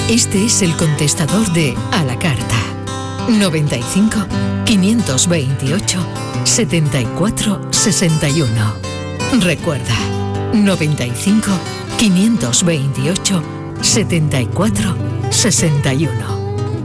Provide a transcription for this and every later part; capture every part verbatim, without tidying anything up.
Este es el contestador de A la Carta. noventa y cinco, quinientos veintiocho, setenta y cuatro, sesenta y uno. Recuerda, noventa y cinco, quinientos veintiocho, setenta y cuatro, sesenta y uno.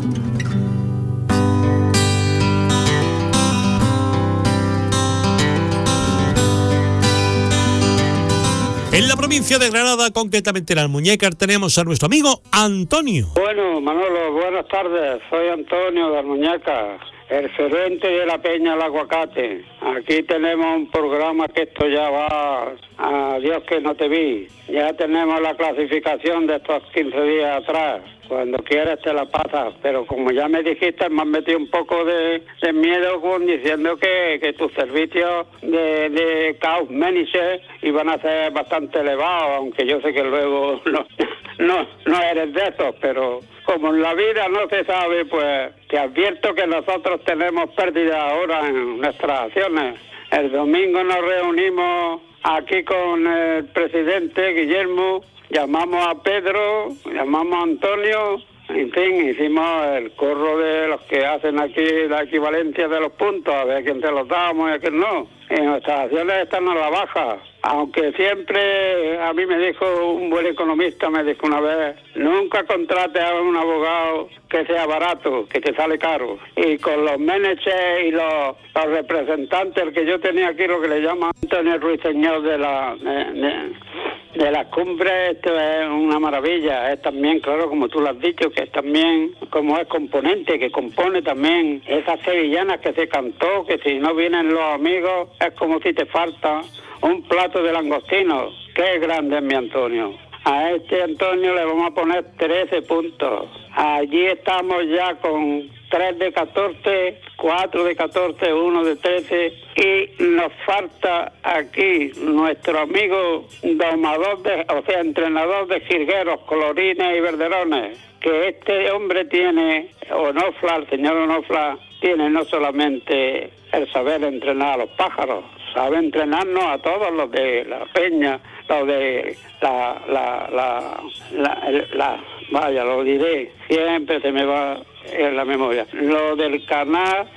En la provincia de Granada, concretamente en Almuñécar, tenemos a nuestro amigo Antonio. Bueno, Manolo, buenas tardes. Soy Antonio de Almuñécar, el gerente de la Peña del Aguacate. Aquí tenemos un programa que esto ya va a Dios que no te vi. Ya tenemos la clasificación de estos quince días atrás. Cuando quieras te la pasas, pero como ya me dijiste, me has metido un poco de, de miedo con diciendo que, que tus servicios de, de Chaos Manager iban a ser bastante elevados, aunque yo sé que luego no, no, no eres de esos, pero como en la vida no se sabe, pues te advierto que nosotros tenemos pérdida ahora en nuestras acciones. El domingo nos reunimos aquí con el presidente Guillermo. Llamamos a Pedro, llamamos a Antonio, en fin, hicimos el corro de los que hacen aquí la equivalencia de los puntos, a ver a quién te los damos y a quién no. Y nuestras acciones están a la baja, aunque siempre, a mí me dijo un buen economista, me dijo una vez, nunca contrates a un abogado que sea barato, que te sale caro. Y con los managers y los, los representantes, el que yo tenía aquí, lo que le llaman Antonio Ruiseñor de la... De, de, de las cumbres, esto es una maravilla. Es también, claro, como tú lo has dicho, que es también como es componente, que compone también esas sevillanas que se cantó, que si no vienen los amigos es como si te falta un plato de langostino. Qué grande es mi Antonio. A este Antonio le vamos a poner trece puntos. Allí estamos ya con tres de catorce, cuatro de catorce, uno de trece, y nos falta aquí nuestro amigo domador, de, o sea, entrenador de jilgueros, colorines y verderones, que este hombre tiene, Onofla, el señor Onofla, tiene no solamente el saber entrenar a los pájaros, sabe entrenarnos a todos los de la peña, los de la, la, la, la, la, la vaya, lo diré, siempre se me va en la memoria. Lo del canal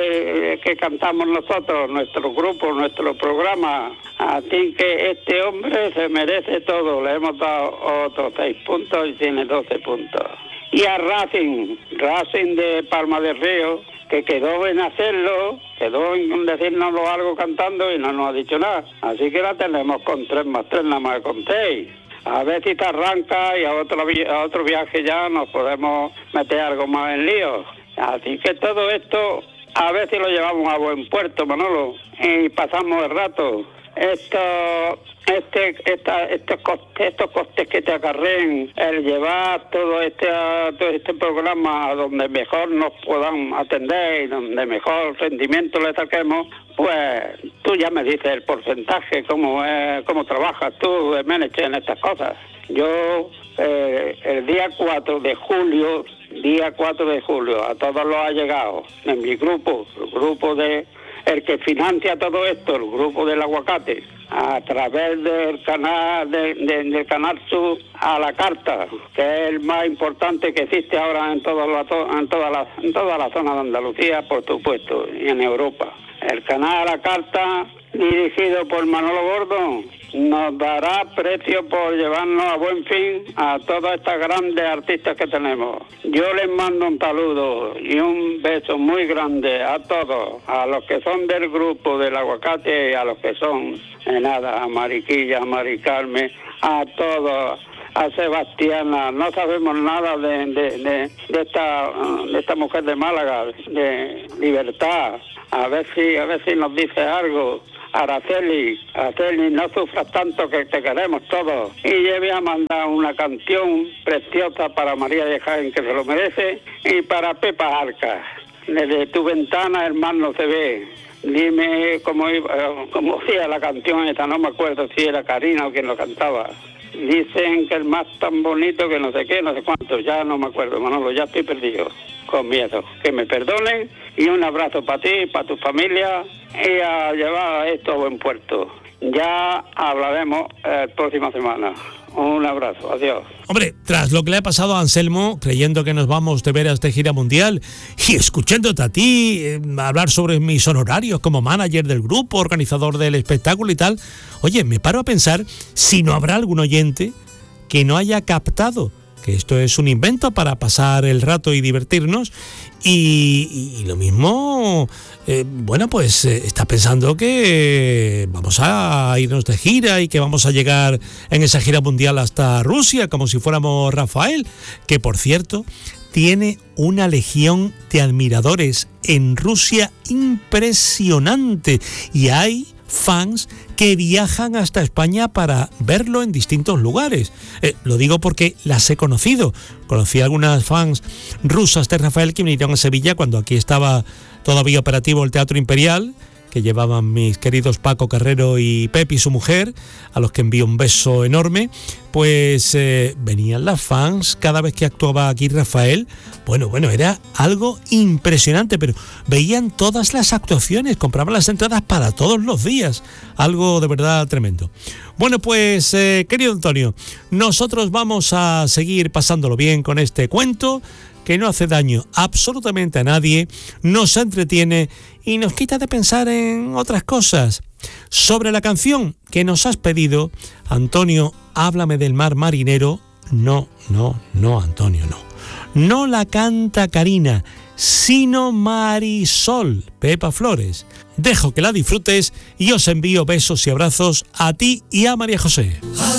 de que cantamos nosotros, nuestro grupo, nuestro programa, así que este hombre se merece todo. Le hemos dado otros seis puntos y tiene doce puntos. Y a Racing, Racing de Palma del Río, que quedó en hacerlo, quedó en decirnos algo cantando y no nos ha dicho nada. Así que la tenemos con tres más tres, nada más con seis. A ver si te arranca y a otro, a otro viaje ya nos podemos meter algo más en lío. Así que todo esto, a ver si lo llevamos a buen puerto, Manolo, y pasamos el rato. Esto, este, esta, estos costes, estos costes que te acarreen, el llevar todo este, todo este programa a donde mejor nos puedan atender y donde mejor rendimiento le saquemos, pues tú ya me dices el porcentaje, cómo es, cómo trabajas tú de manager en estas cosas. Yo eh, el día cuatro de julio, día cuatro de julio, a todos los allegados, en mi grupo, el grupo de el que financia todo esto, el grupo del aguacate, a través del canal de, de, del canal Sur a la Carta, que es el más importante que existe ahora en toda la en toda la en toda la zona de Andalucía, por supuesto, y en Europa. El canal a la Carta, dirigido por Manolo Gordo, nos dará precio por llevarnos a buen fin a todas estas grandes artistas que tenemos. Yo les mando un saludo y un beso muy grande a todos, a los que son del grupo del aguacate y a los que son, eh, nada, a Mariquilla, a Mari Carmen, a todos, a Sebastiana. No sabemos nada de, de, de, de, esta, de esta mujer de Málaga, de Libertad. A ver si, a ver si nos dice algo. Araceli, Araceli, no sufras tanto, que te queremos todos. Y yo voy a mandar una canción preciosa para María de Jaén, que se lo merece, y para Pepa Arca. Desde tu ventana el mar no se ve. Dime cómo iba, cómo decía la canción esta, no me acuerdo si era Karina o quien lo cantaba. Dicen que el mar es tan bonito que no sé qué, no sé cuánto, ya no me acuerdo, Manolo, ya estoy perdido, con miedo. Que me perdonen y un abrazo para ti, para tu familia y a llevar esto a buen puerto. Ya hablaremos la eh, próxima semana. Un abrazo, adiós. Hombre, tras lo que le ha pasado a Anselmo, creyendo que nos vamos de veras de gira mundial y escuchándote a ti eh, hablar sobre mis honorarios como manager del grupo, organizador del espectáculo y tal, oye, me paro a pensar si no habrá algún oyente que no haya captado que esto es un invento para pasar el rato y divertirnos, y, y lo mismo, eh, bueno, pues eh, está pensando que vamos a irnos de gira y que vamos a llegar en esa gira mundial hasta Rusia, como si fuéramos Rafael, que por cierto tiene una legión de admiradores en Rusia impresionante, y hay fans que viajan hasta España para verlo en distintos lugares. Eh, lo digo porque las he conocido. Conocí a algunas fans rusas de Rafael que vinieron a Sevilla cuando aquí estaba todavía operativo el Teatro Imperial, que llevaban mis queridos Paco Carrero y Pepi, su mujer, a los que envío un beso enorme. Pues eh, venían las fans cada vez que actuaba aquí Rafael. Bueno, bueno, era algo impresionante, pero veían todas las actuaciones, compraban las entradas para todos los días. Algo de verdad tremendo. Bueno, pues, eh, querido Antonio, nosotros vamos a seguir pasándolo bien con este cuento, que no hace daño absolutamente a nadie, nos entretiene y nos quita de pensar en otras cosas. Sobre la canción que nos has pedido, Antonio, háblame del mar marinero. No, no, no, Antonio, no. No la canta Karina, sino Marisol, Pepa Flores. Dejo que la disfrutes y os envío besos y abrazos a ti y a María José.